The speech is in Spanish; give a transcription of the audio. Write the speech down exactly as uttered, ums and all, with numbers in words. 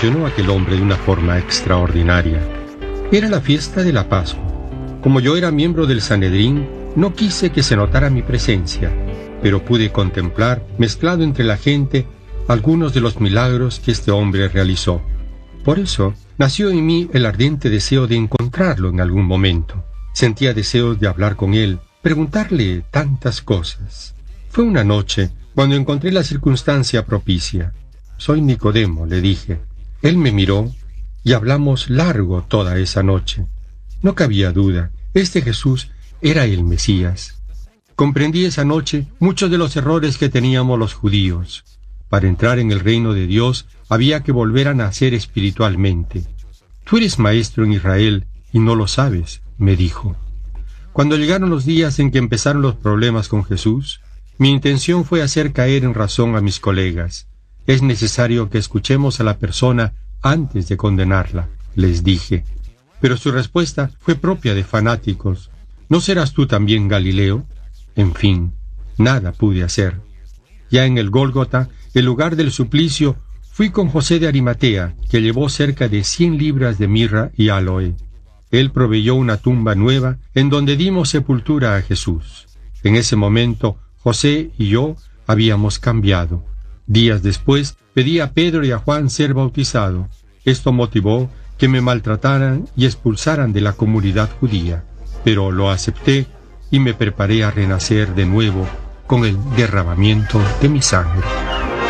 reaccionó aquel hombre de una forma extraordinaria. Era la fiesta de la Pascua. Como yo era miembro del Sanedrín, no quise que se notara mi presencia, pero pude contemplar, mezclado entre la gente, algunos de los milagros que este hombre realizó. Por eso, nació en mí el ardiente deseo de encontrarlo en algún momento. Sentía deseos de hablar con él, preguntarle tantas cosas. Fue una noche cuando encontré la circunstancia propicia. «Soy Nicodemo», le dije. Él me miró y hablamos largo toda esa noche. No cabía duda, este Jesús era el Mesías. Comprendí esa noche muchos de los errores que teníamos los judíos. Para entrar en el reino de Dios había que volver a nacer espiritualmente. «Tú eres maestro en Israel y no lo sabes», me dijo. Cuando llegaron los días en que empezaron los problemas con Jesús, mi intención fue hacer caer en razón a mis colegas. «Es necesario que escuchemos a la persona antes de condenarla», les dije. Pero su respuesta fue propia de fanáticos. «¿No serás tú también Galileo?». En fin, nada pude hacer. Ya en el Gólgota, el lugar del suplicio, fui con José de Arimatea, que llevó cerca de cien libras de mirra y áloe. Él proveyó una tumba nueva en donde dimos sepultura a Jesús. En ese momento, José y yo habíamos cambiado. Días después, pedí a Pedro y a Juan ser bautizado. Esto motivó que me maltrataran y expulsaran de la comunidad judía. Pero lo acepté y me preparé a renacer de nuevo con el derramamiento de mi sangre.